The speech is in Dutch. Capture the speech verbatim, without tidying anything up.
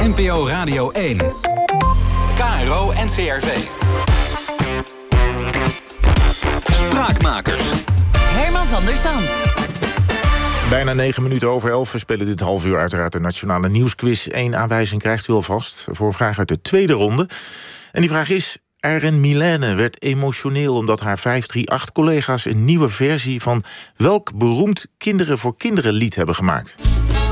N P O Radio één. K R O N C R V. Spraakmakers. Herman van der Zand. Bijna negen minuten over elf. We spelen dit half uur uiteraard de Nationale Nieuwsquiz. Eén aanwijzing krijgt u alvast voor een vraag uit de tweede ronde. En die vraag is: Erin Milène werd emotioneel omdat haar vijf drie acht-collega's... een nieuwe versie van welk beroemd Kinderen voor Kinderen lied hebben gemaakt?